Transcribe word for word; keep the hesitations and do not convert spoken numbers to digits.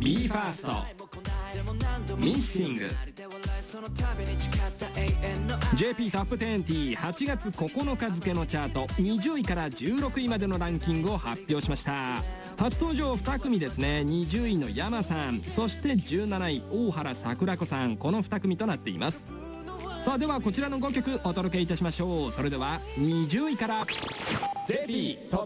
ビーファーストミッシング。 ジェーピー トップにじゅうはちがつここのか付のチャートにじゅういからじゅうろくいまでのランキングを発表しました。初登場に組ですね。にじゅういの山さん、そしてじゅうなない大原桜子さん、このに組となっています。さあではこちらのごきょくお届けいたしましょう。それではにじゅういから ジェーピー トッ